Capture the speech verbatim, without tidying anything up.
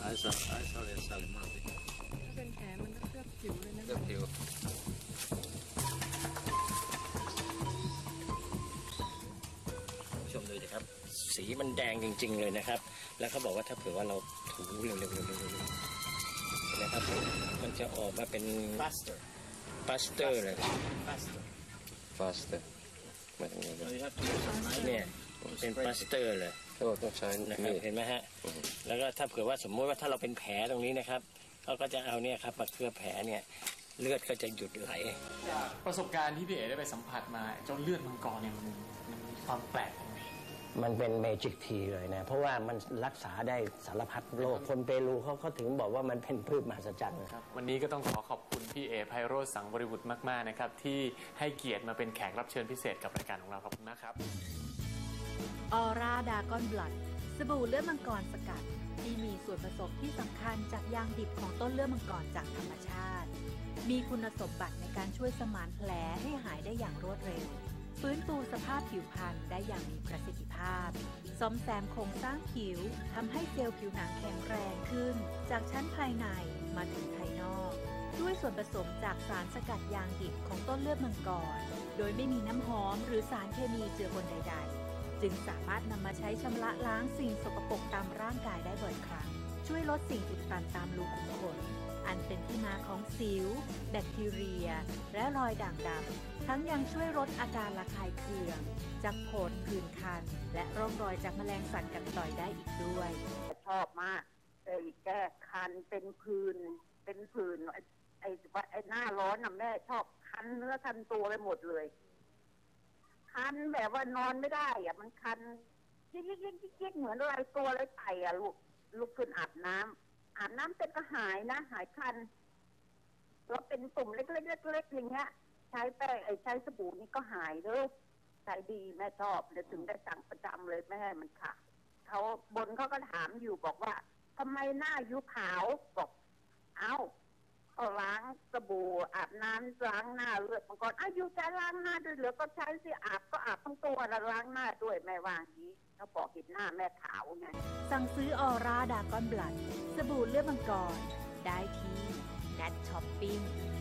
Ahí sale, ahí sale, sale más. ถ้าเป็นแผลมันก็เคลือบผิวเลยนะเลือกผิวชมเลยนะครับสีมันแดงจริงๆเลยนะครับแล้วเขาบอกว่าถ้าเผื่อว่าเราถูเร็วๆๆๆนะครับมันจะออกมาเป็น faster พลาสเตอร์เลย faster faster มาตรงนี้ so you have to use a knife เนี่ยเป็นพลาสเตอร์เลยเขาบอกต้องใช้นะครับมีดเห็นไหมฮะแล้วก็ถ้าเผื่อว่าสมมติว่าถ้าเราเป็นแผลตรงนี้นะครับเขาก็จะเอาเนี่ยครับมาเคลือบแผลเนี่ยเลือดก็จะหยุดไหลประสบการณ์ที่พี่เอ๋ได้ไปสัมผัสมาเจ้าเลือดมังกรเนี่ยมันมันมีความแปลกยังไงมันเป็นเมจิกทีเลยนะเพราะว่ามันรักษาได้สารพัดโรคคนเปรูเขาเขาถึงบอกว่ามันเป็นพืชมหัศจรรย์ครับวันนี้ก็ต้องขอขอบคุณพี่เอ๋ไพโรจน์สังบริบุตรมากๆนะครับที่ให้เกียรติมาเป็นแขกรับเชิญพิเศษกับรายการของเราขอบคุณมากครับออร่าดากอนบลัดสบู่เลือดมังกรสกัดที่มีส่วนผสมที่สำคัญจากยางดิบของต้นเลือดมังกรจากธรรมชาติมีคุณสมบัติในการช่วยสมานแผลให้หายได้อย่างรวดเร็วฟื้นฟูสภาพผิวพรรณได้อย่างมีประสิทธิภาพซ่อมแซมโครงสร้างผิวทำให้เซลล์ผิวหนังแข็งแรงขึ้นจากชั้นภายในมาถึงภายนอกด้วยส่วนผสมจากสารสกัดยางดิบของต้นเลือดมังกรโดยไม่มีน้ำหอมหรือสารเคมีเจือปนใดๆจึงสามารถนำมาใช้ชำระล้างสิ่งสกปรกตามร่างกายได้บ่อยครั้งช่วยลดสิ่งอุดตันตามรูขุมขนอันเป็นที่มาของสิวแบคทีเรียและรอยด่างดำทั้งยังช่วยลดอาการระคายเคืองจากผดผื่นคันและร่องรอยจากแมลงสัตว์กัดต่อยได้อีกด้วยชอบมากไอ้แก้คันเป็นผื่นเป็นผื่นไอ้ไอ้ไอ้หน้าร้อนน่ะแม่ชอบคันเนื้อคันตัวไปหมดเลยคันแบบว่านอนไม่ได้อ่ะมันคันยิกยิกยิกยิกยิกเหมือนอะไรตัวอะไรไต่อ่ะลูกลุกขึ้นอาบน้ำอาบน้ำเสร็จก็หายนะหายคันแล้วเป็นตุ่มเล็กๆเล็กๆอย่างเงี้ยใช้แป้งไอ้ใช้สบู่นี่ก็หายเลยใช้ดีแม่ชอบเดี๋ยวถึงได้สั่งประจำเลยแม่ให้มันขาดเขาบนเขาก็ถามอยู่บอกว่าทำไมหน้ายูขาวบอกเอ้าก็ล้างสบู่อาบน้ำล้างหน้าเลือดมังกรอ้าวยูจะล้างหน้าด้วยเหรือก็ใช้สิอาบก็อาบทั้งตัวแล้วล้างหน้าด้วยแม่ว่าอย่างนี้เขาบอกเห็นหน้าแม่ขาวไงสั่งซื้อออร่าดากอนบลัดสบู่เลือดมังกรได้ที่ Nat Shopping